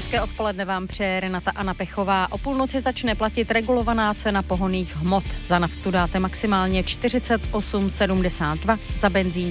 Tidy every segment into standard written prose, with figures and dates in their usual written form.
Hezké odpoledne vám přeje Renata Anna Pechová. O půlnoci začne platit regulovaná cena pohonných hmot. Za naftu dáte maximálně 48,72, za benzín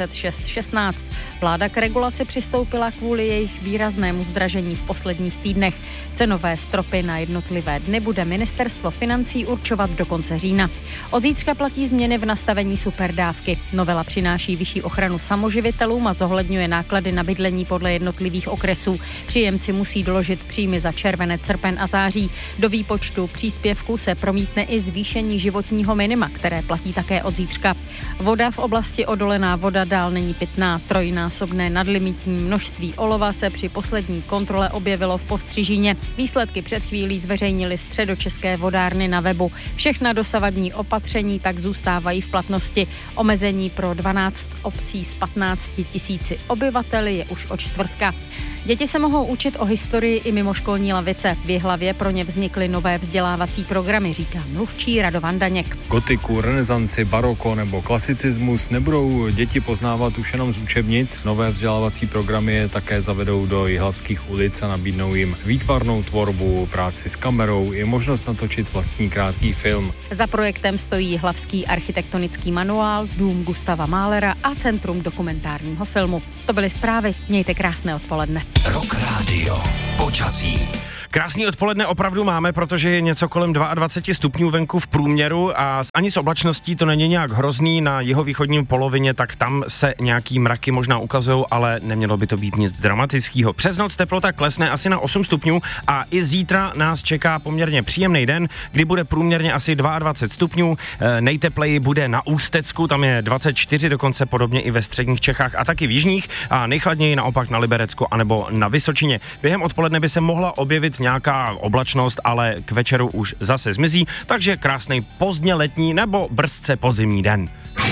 46,16. Vláda k regulaci přistoupila kvůli jejich výraznému zdražení v posledních týdnech. Cenové stropy na jednotlivé dny bude ministerstvo financí určovat do konce října. Od zítřka platí změny v nastavení superdávky. Novela přináší vyšší ochranu samoživitelům a zohledňuje náklady na bydlení podle jednotlivých okresů. Příjemci musí doložit příjmy za červenec, srpen a září. Do výpočtu příspěvku se promítne i zvýšení životního minima, které platí také od zítřka. Voda v oblasti Odolená Voda dál není pitná. Trojnásobné nadlimitní množství olova se při poslední kontrole objevilo v Postřižíně. Výsledky před chvílí zveřejnili Středočeské vodárny na webu. Všechna dosavadní opatření tak zůstávají v platnosti. Omezení pro 12 obcí s 15 000 obyvateli je už od čtvrtka. Děti se mohou učit o historii i mimoškolní lavice. V Jihlavě pro ně vznikly nové vzdělávací programy, říká mluvčí Radovan Daněk. Gotiku, renesanci, baroko nebo klasicismus nebudou děti poznávat už jenom z učebnic. Nové vzdělávací programy je také zavedou do jihlavských ulic a nabídnou jim výtvarnou tvorbu, práci s kamerou i možnost natočit vlastní krátký film. Za projektem stojí Jihlavský architektonický manuál, Dům Gustava Mahlera a Centrum dokumentárního filmu. To byly zprávy, mějte krásné odpoledne. Rock Radio. Počasí. Krásný odpoledne opravdu máme, protože je něco kolem 22 stupňů venku v průměru a ani s oblačností to není nějak hrozný. Na jihovýchodním polovině, tak tam se nějaký mraky možná ukazují, ale nemělo by to být nic dramatického. Přes noc teplota klesne asi na 8 stupňů a i zítra nás čeká poměrně příjemný den, kdy bude průměrně asi 22 stupňů. Nejtepleji bude na Ústecku, tam je 24, dokonce podobně i ve středních Čechách a taky v jižních, a nejchladněji naopak na Liberecku anebo na Vysočině. Během odpoledne by se mohla objevit nějaká oblačnost, ale k večeru už zase zmizí, takže krásný pozdně letní nebo brzce podzimní den.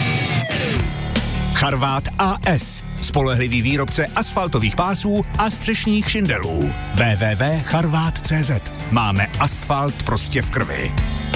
Charvát AS. Spolehlivý výrobce asfaltových pásů a střešních šindelů. www.charvat.cz. Máme asfalt prostě v krvi.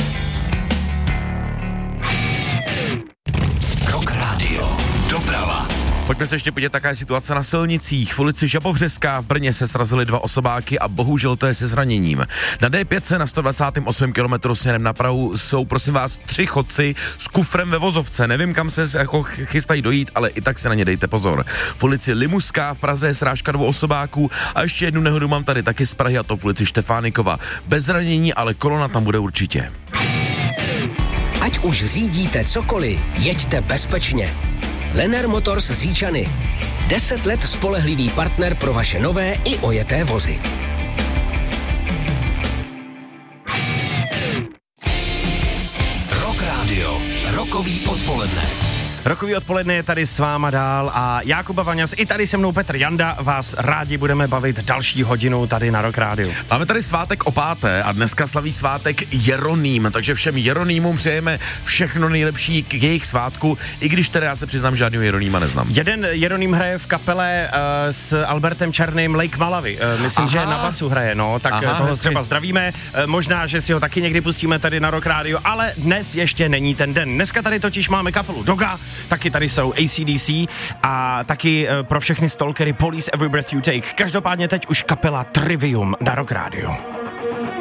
Rock Radio. Doprava. Pojďme se ještě podívat, jaká je situace na silnicích. V ulici Žabovřeská v Brně se srazily 2 osobáky a bohužel to je se zraněním. Na D5 na 128 km směrem na Prahu jsou, prosím vás, 3 chodci s kufrem ve vozovce. Nevím, kam se jako chystají dojít, ale i tak se na ně dejte pozor. V ulici Limuská v Praze je srážka 2 osobáků a ještě jednu nehodu mám tady taky z Prahy, a to v ulici Štefánikova. Bez zranění, ale kolona tam bude určitě. Ať už řídíte cokoliv, jeďte bezpečně. Lenner Motors z Říčany. 10 let spolehlivý partner pro vaše nové i ojeté vozy. Rock Radio. Rokový odpoledne. Rokový odpoledne je tady s váma dál a Jákuba Vaňas, i tady se mnou Petr Janda, vás rádi budeme bavit další hodinu tady na Rock Radio. Máme tady svátek o 5. a dneska slaví svátek Jeroným, takže všem Jeronýmům přejeme všechno nejlepší k jejich svátku, i když teda já se přiznám, žádného Jeronýma neznám. Jeden Jeroným hraje v kapele s Albertem Černým Lake Malawi, myslím, že na basu hraje, no, tak toho třeba zdravíme, možná, že si ho taky někdy pustíme tady na Rock Radio, ale dnes ještě není ten den. Dneska tady totiž máme kapelu Doga, taky tady jsou AC/DC a taky pro všechny stalkery Police Every Breath You Take. Každopádně teď už kapela Trivium na Rock Radio.